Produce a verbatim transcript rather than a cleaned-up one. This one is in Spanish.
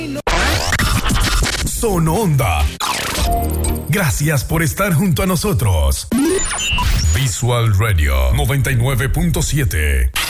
Sononda. Gracias por estar junto a nosotros. Visual Radio noventa y nueve punto siete.